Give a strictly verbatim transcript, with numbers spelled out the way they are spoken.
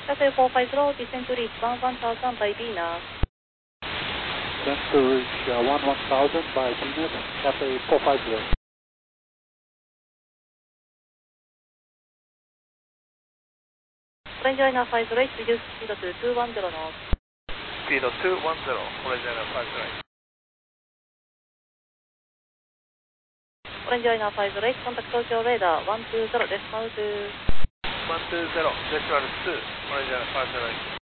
Cathay four five zero, descend to reach one one thousand by Venus. Descend to reach uh, one one thousand by Venus, Cathay four five zero. Orange Liner five zero eight, reduce speed to two one zero knots. Speed of two one zero, Orange Liner five zero eight. Orange Liner five zero eight, contact Tokyo radar one two zero, decimal two. one two zero, decimal two, Orange Liner five zero eight.